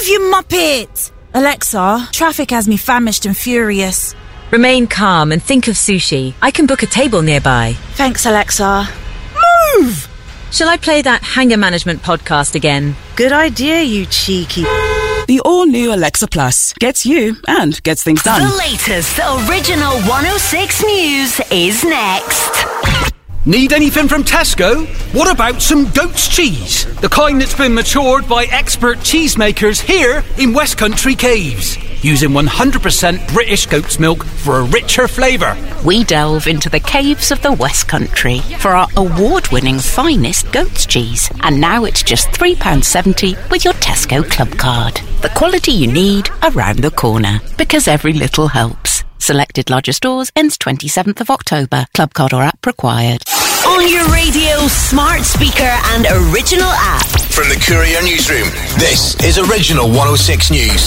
Move, you muppet! Alexa, traffic has me famished and furious. Remain calm and think of sushi. I can book a table nearby. Thanks, Alexa. Move! Shall I play that Hanger Management podcast again? Good idea, you cheeky... The all-new Alexa Plus gets you and gets things done. The latest Original 106 News is next. Need anything from Tesco? What about some goat's cheese? The kind that's been matured by expert cheesemakers here in West Country Caves, using 100% British goat's milk for a richer flavour. We delve into the caves of the West Country for our award-winning finest goat's cheese. And now it's just £3.70 with your Tesco Club card. The quality you need around the corner, because every little helps. Selected larger stores ends 27th of October. Club card or app required. On your radio, smart speaker and original app. From the Courier Newsroom, this is Original 106 News.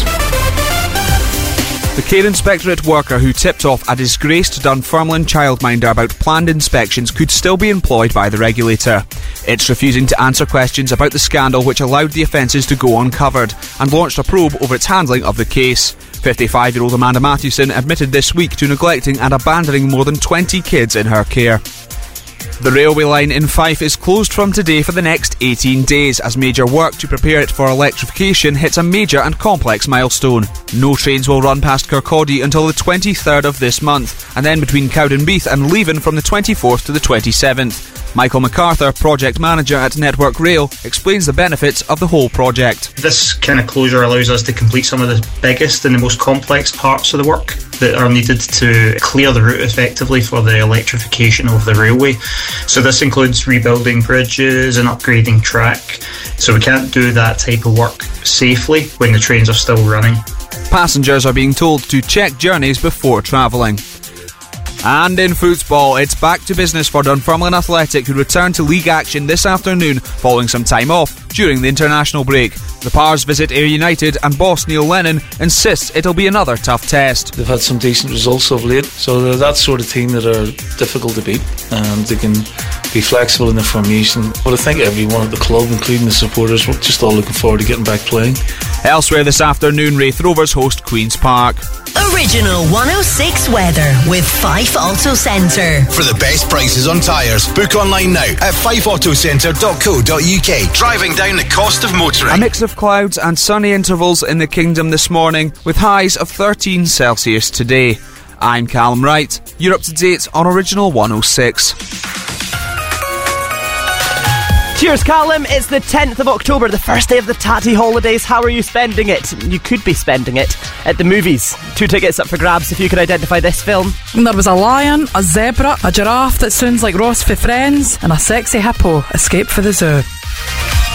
The Care Inspectorate worker who tipped off a disgraced Dunfermline childminder about planned inspections could still be employed by the regulator. It's refusing to answer questions about the scandal which allowed the offences to go uncovered and launched a probe over its handling of the case. 55-year-old Amanda Matthewson admitted this week to neglecting and abandoning more than 20 kids in her care. The railway line in Fife is closed from today for the next 18 days as major work to prepare it for electrification hits a major and complex milestone. No trains will run past Kirkcaldy until the 23rd of this month, and then between Cowdenbeath and Leven from the 24th to the 27th. Michael MacArthur, project manager at Network Rail, explains the benefits of the whole project. This kind of closure allows us to complete some of the biggest and the most complex parts of the work that are needed to clear the route effectively for the electrification of the railway. So this includes rebuilding bridges and upgrading track. So we can't do that type of work safely when the trains are still running. Passengers are being told to check journeys before travelling. And in football, it's back to business for Dunfermline Athletic, who return to league action this afternoon following some time off during the international break. The Pars visit Ayr United and boss Neil Lennon insists it'll be another tough test. They've had some decent results of late, so they're that sort of team that are difficult to beat, and they can be flexible in their formation. But I think everyone at the club, including the supporters, we're just all looking forward to getting back playing. Elsewhere this afternoon, Raith Rovers host Queen's Park. Original 106 weather with Fife Auto Centre. For the best prices on tyres, book online now at fifeautocentre.co.uk. Driving down the cost of motoring. A mix of clouds and sunny intervals in the kingdom this morning, with highs of 13 Celsius today. I'm Callum Wright. You're up to date on Original 106. Cheers, Callum. It's the 10th of October, the first day of the Tatty holidays. How are you spending it? You could be spending it at the movies. 2 tickets up for grabs if you could identify this film. There was a lion, a zebra, a giraffe that sounds like Ross for Friends, and a sexy hippo escaped for the zoo.